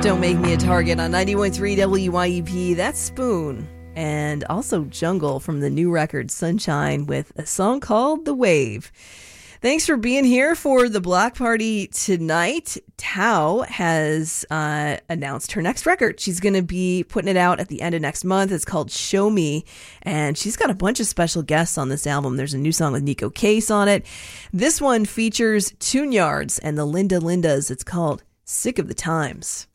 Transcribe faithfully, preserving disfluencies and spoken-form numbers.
Don't Make Me a Target on ninety-one point three W Y E P. That's Spoon. And also Jungle from the new record Sunshine with a song called The Wave. Thanks for being here for the Block Party tonight. Tao has uh, announced her next record. She's going to be putting it out at the end of next month. It's called Show Me, and she's got a bunch of special guests on this album. There's a new song with Nico Case on it. This one features Tune Yards and the Linda Lindas. It's called Sick of the Times.